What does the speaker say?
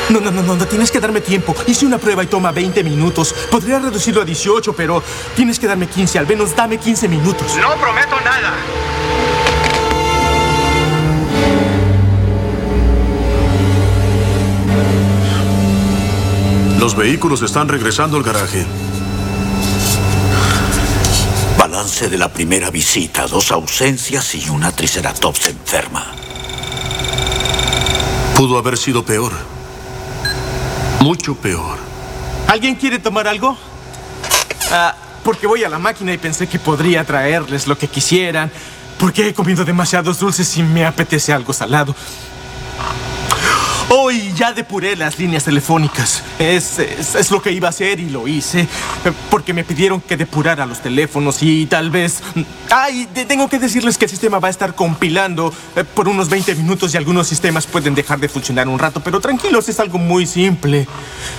No, tienes que darme tiempo. Hice una prueba y toma 20 minutos. Podría reducirlo a 18, pero tienes que darme 15. Al menos dame 15 minutos. No prometo nada. Los vehículos están regresando al garaje. Balance de la primera visita: 2 ausencias y una triceratops enferma. Pudo haber sido peor. Mucho peor. ¿Alguien quiere tomar algo? Porque voy a la máquina y pensé que podría traerles lo que quisieran. Porque he comido demasiados dulces y me apetece algo salado. Oh, y ya depuré las líneas telefónicas. Es lo que iba a hacer y lo hice. Porque me pidieron que depurara los teléfonos y tal vez... tengo que decirles que el sistema va a estar compilando por unos 20 minutos y algunos sistemas pueden dejar de funcionar un rato. Pero tranquilos, es algo muy simple.